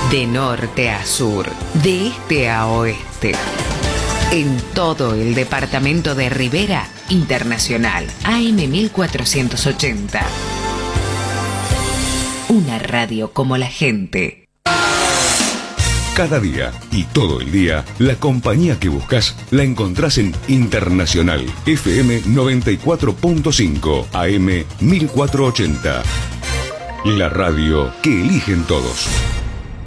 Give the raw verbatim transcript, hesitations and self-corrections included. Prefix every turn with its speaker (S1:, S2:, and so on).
S1: De norte a sur, de este a oeste. En todo el departamento de Rivera, Internacional A M mil cuatrocientos ochenta. Una radio como la gente.
S2: Cada día y todo el día, la compañía que buscas la encontrás en Internacional F M noventa y cuatro punto cinco A M mil cuatrocientos ochenta. La radio que eligen todos.